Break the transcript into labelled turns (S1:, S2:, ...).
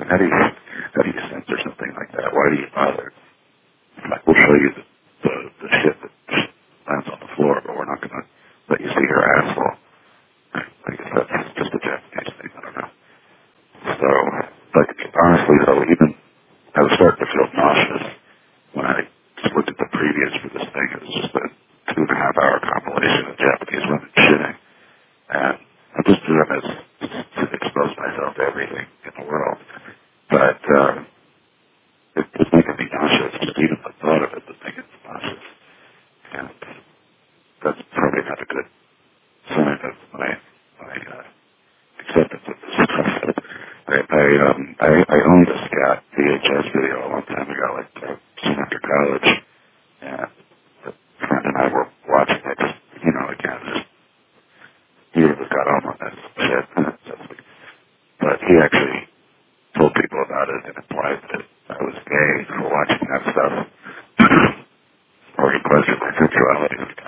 S1: how do you censor something like that? Why do you bother? I'm like, we'll show you the shit that lands on the floor, but we're not going to let you see her asshole. I guess that's just a Japanese thing. I don't know. So, but honestly, though, even I was starting to feel nauseous when I just looked at the previews for this thing. It was just a 2.5-hour compilation of Japanese women shitting. And I just do them as to expose myself to everything in the world. But it's making me nauseous. Just even the thought of it is making me nauseous. And that's probably not a good sign of my acceptance of this stuff. I owned a scat VHS video a long time ago, like soon after college, and a friend and I were watching it, just, again, just, he really got on this shit, but he actually told people about it and implied that I was gay for watching that stuff, or he questioned my sexuality.